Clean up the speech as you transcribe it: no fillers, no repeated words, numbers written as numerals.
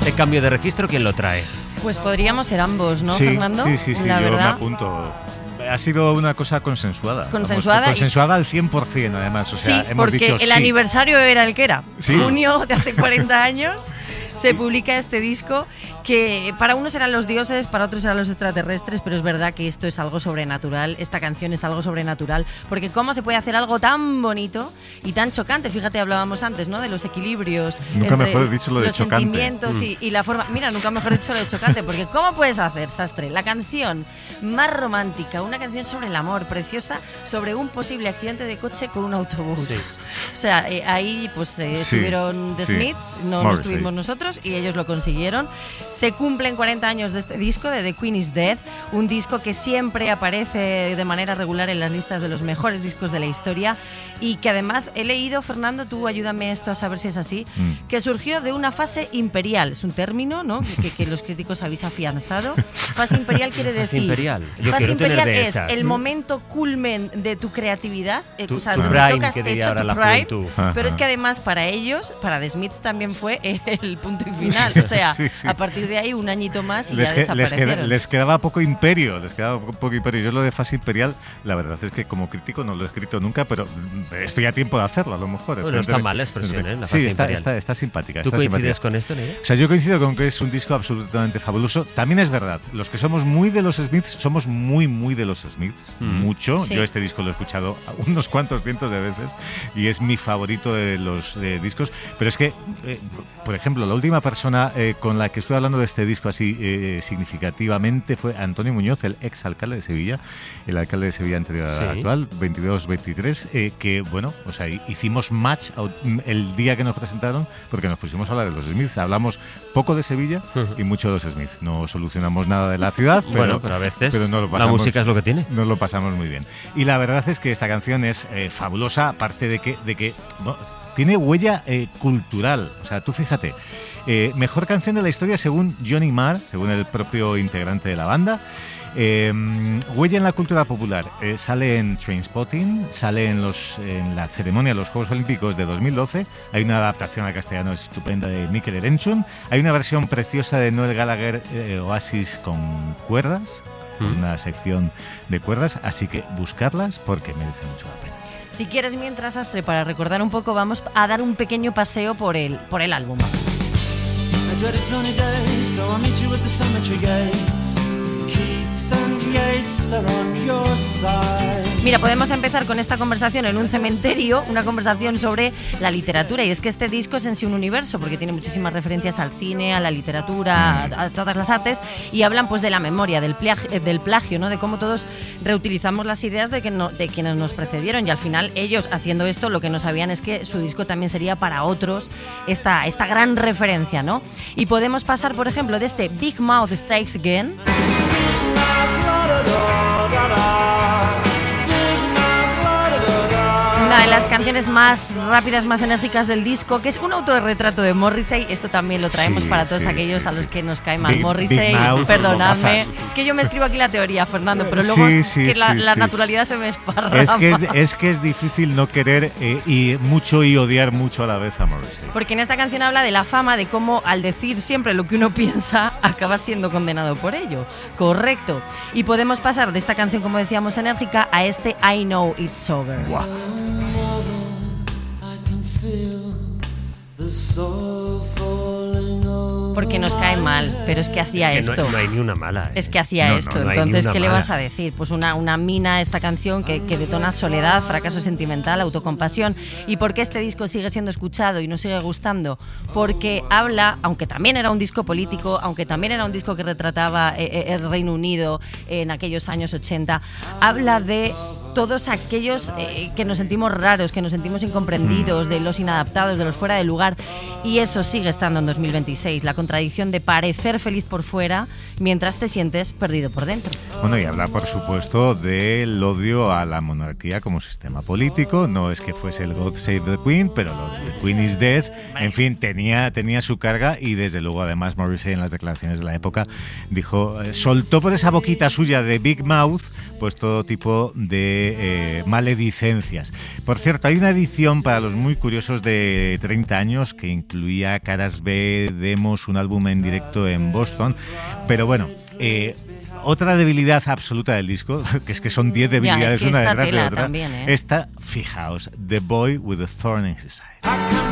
Este cambio de registro, ¿quién lo trae? Pues podríamos ser ambos, ¿no, Sí, Fernando? Sí, La yo verdad. me apunto. Ha sido una cosa consensuada. Consensuada. Vamos, consensuada al 100%, además. O sea, Sí, hemos porque dicho el sí. aniversario era el que era. Sí. Junio de hace 40 años se publica este disco que para unos eran los dioses, para otros eran los extraterrestres, pero es verdad que esto es algo sobrenatural, esta canción es algo sobrenatural, porque cómo se puede hacer algo tan bonito y tan chocante. Fíjate, hablábamos antes, ¿no?, de los equilibrios Nunca entre mejor dicho lo de los chocante. sentimientos y la forma. Mira, nunca mejor dicho lo de chocante, porque ¿cómo puedes hacer, Sastre, la canción más romántica, una canción sobre el amor, preciosa, sobre un posible accidente de coche con un autobús? Sí. O sea, ahí pues estuvieron The Smiths, no estuvimos nosotros, y ellos lo consiguieron. Se cumplen 40 años de este disco, de The Queen is Dead, un disco que siempre aparece de manera regular en las listas de los mejores discos de la historia, y que además he leído, Fernando, tú ayúdame esto a saber si es así, que surgió de una fase imperial. Es un término, ¿no?, que los críticos habéis afianzado. Fase imperial quiere decir... imperial. Yo Fase quiero tener imperial de es esas. el momento culmen de tu creatividad, Tu o sea, prime, donde tocas que diría techo, ahora tu la prime, juventud. pero es que además para ellos, para The Smiths también fue el punto y final. O sea, Sí. a partir de ahí un añito más y ya desaparecieron. Les quedaba poco imperio, Yo lo de fase imperial, la verdad es que como crítico no lo he escrito nunca, pero estoy a tiempo de hacerlo, a lo mejor. Bueno, está mal la expresión, ¿eh? La fase sí, imperial. está simpática. ¿Tú está coincides simpática. con esto, Nerea? O sea, yo coincido con que es un disco absolutamente fabuloso. También es verdad, los que somos muy de los Smiths, somos muy de los Smiths. Mucho. Sí. Yo este disco lo he escuchado unos cuantos cientos de veces y es mi favorito de los discos. Pero es que, por ejemplo, la última persona con la que estuve hablando de este disco así significativamente fue Antonio Muñoz, el ex alcalde de Sevilla, el alcalde de Sevilla anterior Sí. actual, 22-23, que, bueno, o sea, hicimos match el día que nos presentaron porque nos pusimos a hablar de los Smiths. Hablamos poco de Sevilla y mucho de los Smiths. No solucionamos nada de la ciudad, Bueno, pero a veces pero nos lo la pasamos, música es lo que tiene. nos lo pasamos muy bien. Y la verdad es que esta canción es fabulosa, aparte de que bueno, tiene huella cultural. O sea, tú fíjate, mejor canción de la historia según Johnny Marr, según el propio integrante de la banda. Huella en la cultura popular. Sale en Trainspotting, sale en la ceremonia de los Juegos Olímpicos de 2012. Hay una adaptación al castellano estupenda de Mikel Erenchun. Hay una versión preciosa de Noel Gallagher, Oasis con cuerdas, una sección de cuerdas, así que buscarlas porque merece mucho la pena. Si quieres, mientras, Astre, para recordar un poco, vamos a dar un pequeño paseo por el álbum. I dreaded sunny days, so I'll meet you at the cemetery gates. Keats and Yeats are on your side. Mira, podemos empezar con esta conversación en un cementerio, una conversación sobre la literatura, y es que este disco es en sí un universo porque tiene muchísimas referencias al cine, a la literatura, a todas las artes, y hablan pues de la memoria, del plagio, ¿no?, de cómo todos reutilizamos las ideas de quienes nos precedieron, y al final ellos, haciendo esto, lo que no sabían es que su disco también sería para otros esta gran referencia, ¿no? Y podemos pasar, por ejemplo, de este Big Mouth Strikes Again. Una de las canciones más rápidas, más enérgicas del disco, que es un autorretrato de Morrissey. Esto también lo traemos para todos aquellos a los que nos cae mal Morrissey. Perdonadme. Es que yo me escribo aquí la teoría, Fernando, pero luego la naturalidad se me esparrama. Es que es difícil no querer y odiar mucho a la vez a Morrissey. Porque en esta canción habla de la fama, de cómo al decir siempre lo que uno piensa, acaba siendo condenado por ello. Correcto. Y podemos pasar de esta canción, como decíamos, enérgica, a este I Know It's Over. Wow. Porque nos cae mal, pero es que hacía esto. No hay ni una mala. Es que hacía esto. No hay Entonces, ni una ¿qué le mala. vas a decir? Pues una mina esta canción que detona soledad, fracaso sentimental, autocompasión. ¿Y por qué este disco sigue siendo escuchado y nos sigue gustando? Porque habla, aunque también era un disco político, aunque también era un disco que retrataba el Reino Unido en aquellos años 80, habla de todos aquellos que nos sentimos raros, que nos sentimos incomprendidos, de los inadaptados, de los fuera de lugar, y eso sigue estando en 2026, la contradicción de parecer feliz por fuera mientras te sientes perdido por dentro. Bueno, y habla, por supuesto, del odio a la monarquía como sistema político. No es que fuese el God Save the Queen, pero lo de The Queen is Dead, en fin, tenía su carga, y desde luego, además, Morrissey en las declaraciones de la época dijo, soltó por esa boquita suya de Big Mouth pues todo tipo de de maledicencias. Por cierto, hay una edición para los muy curiosos de 30 años que incluía caras B, demos, un álbum en directo en Boston, pero bueno, otra debilidad absoluta del disco, que es que son 10 debilidades, es que una esta detrás de tela otra. también, ¿eh? Esta, fijaos, The Boy with a Thorn in His Side.